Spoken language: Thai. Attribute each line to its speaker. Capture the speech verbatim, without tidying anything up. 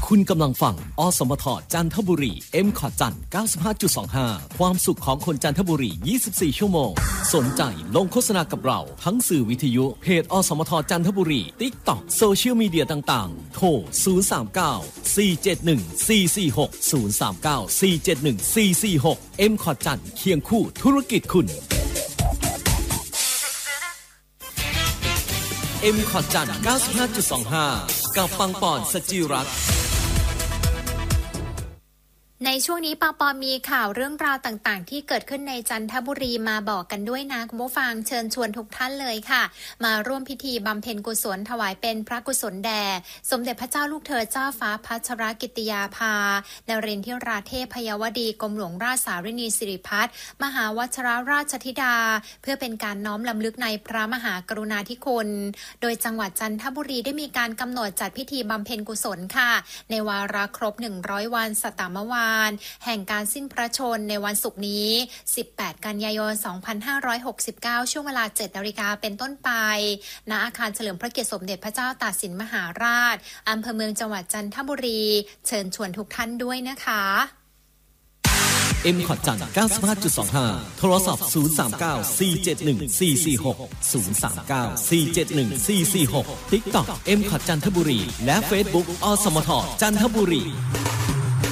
Speaker 1: คุณกำลังฟังอสมทจันทบุรี เอ็ม คอร์ด จันทร์ เก้าสิบห้าจุดสองห้า ความสุขของคนจันทบุรียี่สิบสี่ชั่วโมงสนใจลงโฆษณากับเราทั้งสื่อวิทยุเพจอสมทจันทบุรี TikTok โซเชียลมีเดียต่างๆโทรศูนย์ สาม เก้า สี่ เจ็ด หนึ่ง สี่ สี่ หก ศูนย์ สาม เก้า สี่ เจ็ด หนึ่ง สี่ สี่ หก เอ็ม คอร์ด จันทร์เคียงคู่ธุรกิจคุณ เอ็ม คอร์ด จันทร์ เก้าสิบห้าจุดสองห้า กับปังปอนสจิรัตน์
Speaker 2: ในช่วงนี้ปังปอนมีข่าวเรื่องราวต่างๆที่เกิดขึ้นในจันทบุรีมาบอกกันด้วยนะคุณผู้ฟังเชิญชวนทุกท่านเลยค่ะมาร่วมพิธีบำเพ็ญกุศลถวายเป็นพระกุศลแด่สมเด็จพระเจ้าลูกเธอเจ้าฟ้าพัชรกิติยาภานเรนทิราเทพพยวดีกรมหลวงราชสารินีสิริพัฒน์มหาวชิรราชธิดาเพื่อเป็นการน้อมรำลึกในพระมหากรุณาธิคุณโดยจังหวัดจันทบุรีได้มีการกำหนดจัดพิธีบำเพ็ญกุศลค่ะในวาระครบหนึ่งร้อยวันสัตตมวาแห่งการสิ้นพระชนในวันศุกร์นี้สิบแปดกันยายนสองพันห้าร้อยหกสิบเก้าช่วงเวลา เจ็ดนาฬิกาเป็นต้นไปณอาคารเฉลิมพระเกียรติสมเด็จพระเจ้าตากสินมหาราชอำเภอเมืองจังหวัดจันทบุรีเชิญชวนทุกท่านด้วยนะคะ
Speaker 1: เอ็ม คอร์ด จันทร์ เก้าสิบห้าจุดสองห้า โทรศัพท์ศูนย์ สาม เก้า สี่ เจ็ด หนึ่ง สี่ สี่ หก ศูนย์ สาม เก้า สี่ เจ็ด หนึ่ง สี่ สี่ หก TikTok เอ็ม คอร์ด จันทบุรีและ Facebook อสมทจันทบุรี